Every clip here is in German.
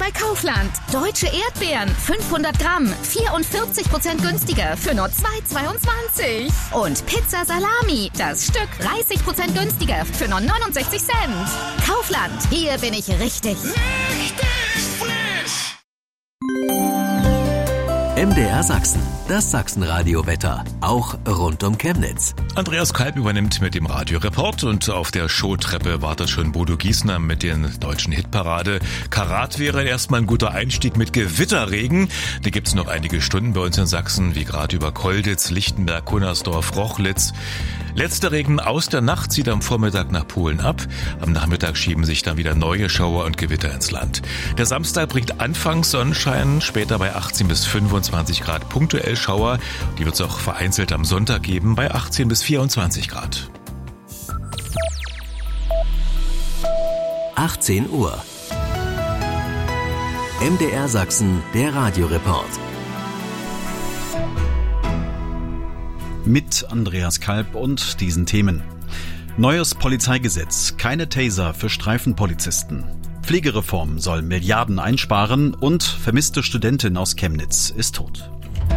bei Kaufland. Deutsche Erdbeeren, 500 Gramm, 44% günstiger für nur 2,22. Und Pizza Salami, das Stück 30% günstiger für nur 69 Cent. Kaufland, hier bin ich richtig. Richtig frisch! MDR Sachsen, das Sachsenradio-Wetter, auch rund um Chemnitz. Andreas Kalb übernimmt mit dem Radioreport und auf der Showtreppe wartet schon Bodo Giesner mit den deutschen Hitparade. Karat wäre erstmal ein guter Einstieg mit Gewitterregen. Da gibt's noch einige Stunden bei uns in Sachsen, wie gerade über Kolditz, Lichtenberg, Gunnersdorf, Rochlitz. Letzter Regen aus der Nacht zieht am Vormittag nach Polen ab. Am Nachmittag schieben sich dann wieder neue Schauer und Gewitter ins Land. Der Samstag bringt anfangs Sonnenschein, später bei 18 bis 25 Grad punktuell Schauer. Die wird es auch vereinzelt am Sonntag geben bei 18 bis 24 Grad. 18 Uhr. MDR Sachsen, der Radioreport. Mit Andreas Kalb und diesen Themen. Neues Polizeigesetz, keine Taser für Streifenpolizisten. Pflegereform soll Milliarden einsparen und vermisste Studentin aus Chemnitz ist tot.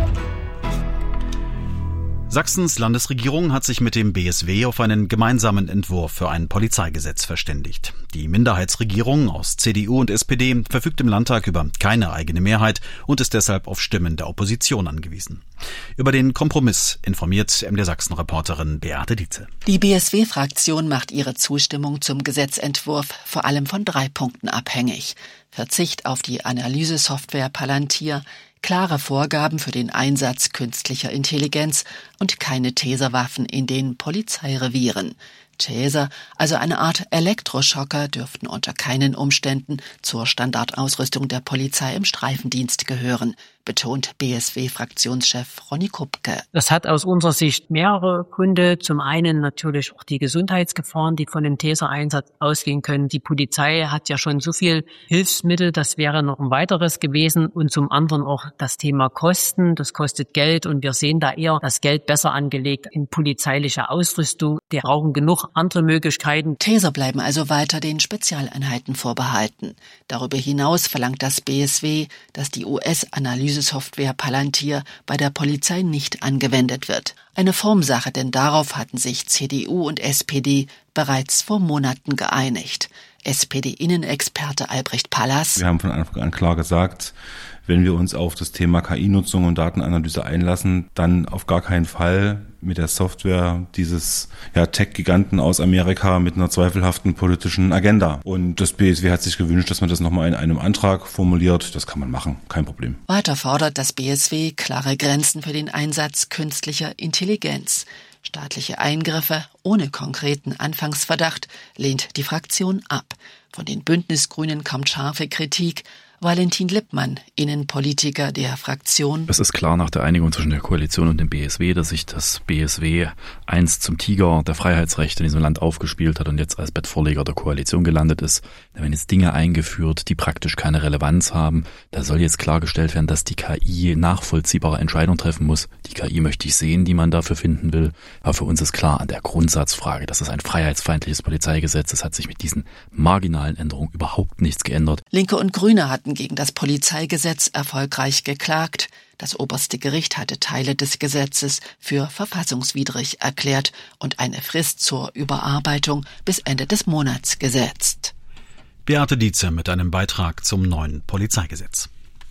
Sachsens Landesregierung hat sich mit dem BSW auf einen gemeinsamen Entwurf für ein Polizeigesetz verständigt. Die Minderheitsregierung aus CDU und SPD verfügt im Landtag über keine eigene Mehrheit und ist deshalb auf Stimmen der Opposition angewiesen. Über den Kompromiss informiert MDR Sachsen-Reporterin Beate Dietze. Die BSW-Fraktion macht ihre Zustimmung zum Gesetzentwurf vor allem von 3 Punkten abhängig. Verzicht auf die Analysesoftware Palantir, klare Vorgaben für den Einsatz künstlicher Intelligenz und keine Taserwaffen in den Polizeirevieren. Taser, also eine Art Elektroschocker, dürften unter keinen Umständen zur Standardausrüstung der Polizei im Streifendienst gehören, betont BSW-Fraktionschef Ronny Kupke. Das hat aus unserer Sicht mehrere Gründe. Zum einen natürlich auch die Gesundheitsgefahren, die von dem Taser-Einsatz ausgehen können. Die Polizei hat ja schon so viel Hilfsmittel, das wäre noch ein weiteres gewesen. Und zum anderen auch das Thema Kosten. Das kostet Geld und wir sehen da eher das Geld besser angelegt in polizeiliche Ausrüstung. Die brauchen genug andere Möglichkeiten. Taser bleiben also weiter den Spezialeinheiten vorbehalten. Darüber hinaus verlangt das BSW, dass die US-Analysesoftware Palantir bei der Polizei nicht angewendet wird. Eine Formsache, denn darauf hatten sich CDU und SPD bereits vor Monaten geeinigt. SPD-Innenexperte Albrecht Pallas: Wir haben von Anfang an klar gesagt, wenn wir uns auf das Thema KI-Nutzung und Datenanalyse einlassen, dann auf gar keinen Fall mit der Software dieses Tech-Giganten aus Amerika mit einer zweifelhaften politischen Agenda. Und das BSW hat sich gewünscht, dass man das nochmal in einem Antrag formuliert. Das kann man machen, kein Problem. Weiter fordert das BSW klare Grenzen für den Einsatz künstlicher Intelligenz. Staatliche Eingriffe ohne konkreten Anfangsverdacht lehnt die Fraktion ab. Von den Bündnisgrünen kommt scharfe Kritik. Valentin Lippmann, Innenpolitiker der Fraktion: Es ist klar nach der Einigung zwischen der Koalition und dem BSW, dass sich das BSW einst zum Tiger der Freiheitsrechte in diesem Land aufgespielt hat und jetzt als Bettvorleger der Koalition gelandet ist. Da werden jetzt Dinge eingeführt, die praktisch keine Relevanz haben. Da soll jetzt klargestellt werden, dass die KI nachvollziehbare Entscheidungen treffen muss. Die KI möchte ich sehen, die man dafür finden will. Aber für uns ist klar an der Grundsatzfrage, das ist ein freiheitsfeindliches Polizeigesetz. Es hat sich mit diesen marginalen Änderungen überhaupt nichts geändert. Linke und Grüne hatten gegen das Polizeigesetz erfolgreich geklagt. Das oberste Gericht hatte Teile des Gesetzes für verfassungswidrig erklärt und eine Frist zur Überarbeitung bis Ende des Monats gesetzt. Beate Dietze mit einem Beitrag zum neuen Polizeigesetz.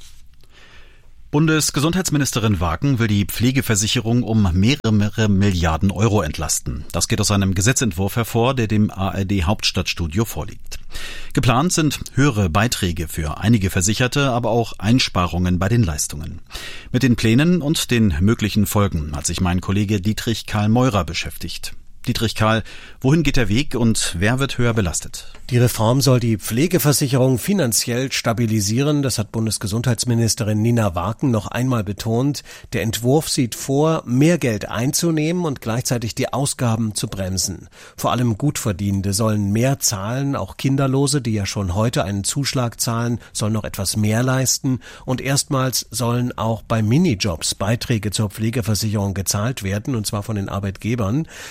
Bundesgesundheitsministerin Wagen will die Pflegeversicherung um mehrere Milliarden Euro entlasten. Das geht aus einem Gesetzentwurf hervor, der dem ARD Hauptstadtstudio vorliegt. Geplant sind höhere Beiträge für einige Versicherte, aber auch Einsparungen bei den Leistungen. Mit den Plänen und den möglichen Folgen hat sich mein Kollege Dietrich Karl Meurer beschäftigt. Dietrich Karl, wohin geht der Weg und wer wird höher belastet? Die Reform soll die Pflegeversicherung finanziell stabilisieren. Das hat Bundesgesundheitsministerin Nina Wagen noch einmal betont. Der Entwurf sieht vor, mehr Geld einzunehmen und gleichzeitig die Ausgaben zu bremsen. Vor allem Gutverdienende sollen mehr zahlen. Auch Kinderlose, die ja schon heute einen Zuschlag zahlen, sollen noch etwas mehr leisten. Und erstmals sollen auch bei Minijobs Beiträge zur Pflegeversicherung gezahlt werden, und zwar von den Arbeitgebern. Bei den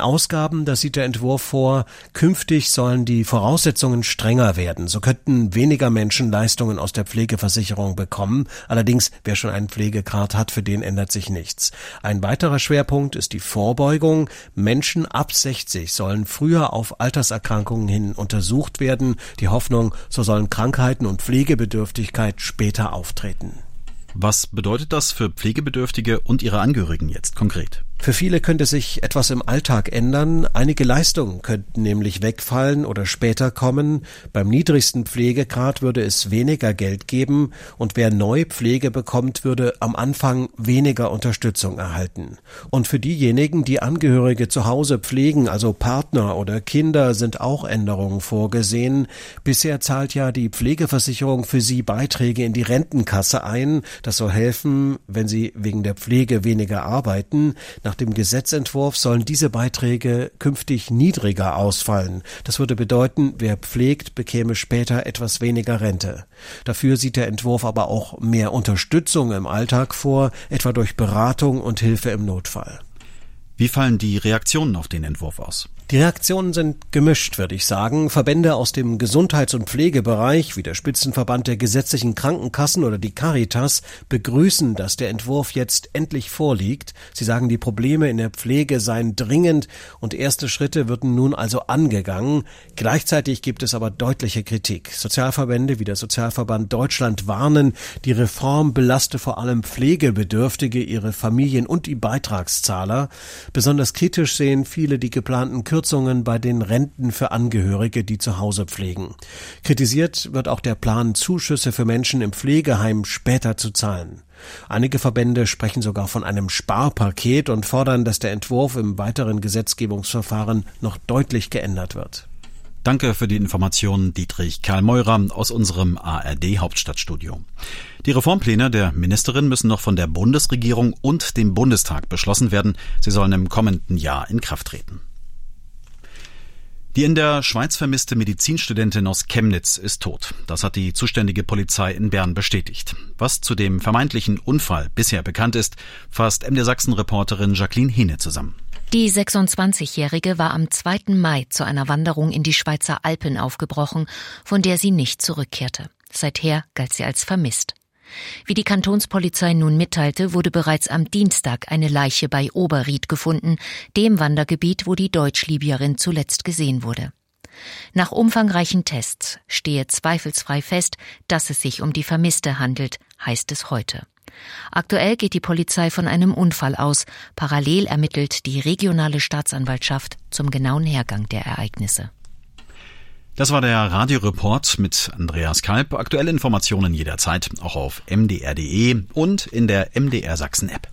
Ausgaben, da sieht der Entwurf vor, künftig sollen die Voraussetzungen strenger werden. So könnten weniger Menschen Leistungen aus der Pflegeversicherung bekommen. Allerdings, wer schon einen Pflegegrad hat, für den ändert sich nichts. Ein weiterer Schwerpunkt ist die Vorbeugung. Menschen ab 60 sollen früher auf Alterserkrankungen hin untersucht werden. Die Hoffnung, so sollen Krankheiten und Pflegebedürftigkeit später auftreten. Was bedeutet das für Pflegebedürftige und ihre Angehörigen jetzt konkret? Für viele könnte sich etwas im Alltag ändern. Einige Leistungen könnten nämlich wegfallen oder später kommen. Beim niedrigsten Pflegegrad würde es weniger Geld geben und wer neu Pflege bekommt, würde am Anfang weniger Unterstützung erhalten. Und für diejenigen, die Angehörige zu Hause pflegen, also Partner oder Kinder, sind auch Änderungen vorgesehen. Bisher zahlt ja die Pflegeversicherung für sie Beiträge in die Rentenkasse ein. Das soll helfen, wenn sie wegen der Pflege weniger arbeiten. Nach dem Gesetzentwurf sollen diese Beiträge künftig niedriger ausfallen. Das würde bedeuten, wer pflegt, bekäme später etwas weniger Rente. Dafür sieht der Entwurf aber auch mehr Unterstützung im Alltag vor, etwa durch Beratung und Hilfe im Notfall. Wie fallen die Reaktionen auf den Entwurf aus? Die Reaktionen sind gemischt, würde ich sagen. Verbände aus dem Gesundheits- und Pflegebereich, wie der Spitzenverband der gesetzlichen Krankenkassen oder die Caritas, begrüßen, dass der Entwurf jetzt endlich vorliegt. Sie sagen, die Probleme in der Pflege seien dringend und erste Schritte würden nun also angegangen. Gleichzeitig gibt es aber deutliche Kritik. Sozialverbände wie der Sozialverband Deutschland warnen, die Reform belaste vor allem Pflegebedürftige, ihre Familien und die Beitragszahler. Besonders kritisch sehen viele die geplanten Kürzungen bei den Renten für Angehörige, die zu Hause pflegen. Kritisiert wird auch der Plan, Zuschüsse für Menschen im Pflegeheim später zu zahlen. Einige Verbände sprechen sogar von einem Sparpaket und fordern, dass der Entwurf im weiteren Gesetzgebungsverfahren noch deutlich geändert wird. Danke für die Informationen, Dietrich Karl-Meurer aus unserem ARD-Hauptstadtstudio. Die Reformpläne der Ministerin müssen noch von der Bundesregierung und dem Bundestag beschlossen werden. Sie sollen im kommenden Jahr in Kraft treten. Die in der Schweiz vermisste Medizinstudentin aus Chemnitz ist tot. Das hat die zuständige Polizei in Bern bestätigt. Was zu dem vermeintlichen Unfall bisher bekannt ist, fasst MDR Sachsen-Reporterin Jacqueline Hene zusammen. Die 26-Jährige war am 2. Mai zu einer Wanderung in die Schweizer Alpen aufgebrochen, von der sie nicht zurückkehrte. Seither galt sie als vermisst. Wie die Kantonspolizei nun mitteilte, wurde bereits am Dienstag eine Leiche bei Oberried gefunden, dem Wandergebiet, wo die Deutschlibyerin zuletzt gesehen wurde. Nach umfangreichen Tests stehe zweifelsfrei fest, dass es sich um die Vermisste handelt, heißt es heute. Aktuell geht die Polizei von einem Unfall aus. Parallel ermittelt die regionale Staatsanwaltschaft zum genauen Hergang der Ereignisse. Das war der Radioreport mit Andreas Kalb. Aktuelle Informationen jederzeit auch auf mdr.de und in der MDR Sachsen App.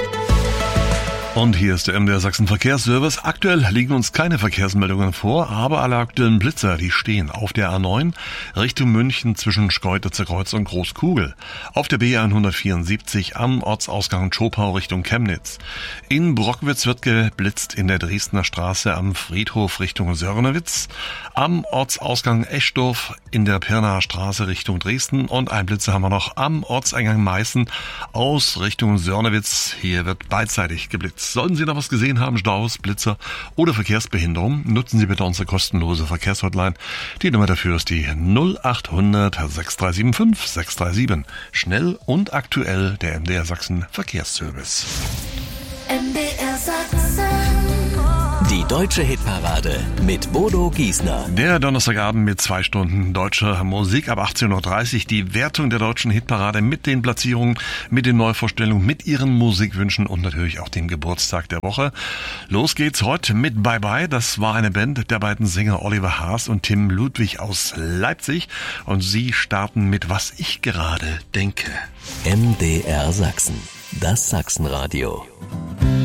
Und hier ist der MDR Sachsen Verkehrsservice. Aktuell liegen uns keine Verkehrsmeldungen vor, aber alle aktuellen Blitzer, die stehen auf der A9 Richtung München zwischen Schkeuditzer Kreuz und Großkugel, auf der B174 am Ortsausgang Schopau Richtung Chemnitz. In Brockwitz wird geblitzt in der Dresdner Straße am Friedhof Richtung Sörnewitz, am Ortsausgang Eschdorf in der Pirnaer Straße Richtung Dresden und ein Blitzer haben wir noch am Ortseingang Meißen aus Richtung Sörnewitz. Hier wird beidseitig geblitzt. Sollten Sie noch was gesehen haben, Staus, Blitzer oder Verkehrsbehinderung, nutzen Sie bitte unsere kostenlose Verkehrshotline. Die Nummer dafür ist die 0800 6375 637. Schnell und aktuell der MDR Sachsen Verkehrsservice. MDR Sachsen. Die deutsche Hitparade mit Bodo Giesner. Der Donnerstagabend mit 2 Stunden deutscher Musik ab 18.30 Uhr. Die Wertung der deutschen Hitparade mit den Platzierungen, mit den Neuvorstellungen, mit ihren Musikwünschen und natürlich auch dem Geburtstag der Woche. Los geht's heute mit Bye Bye. Das war eine Band der beiden Sänger Oliver Haas und Tim Ludwig aus Leipzig. Und sie starten mit Was ich gerade denke. MDR Sachsen, das Sachsenradio.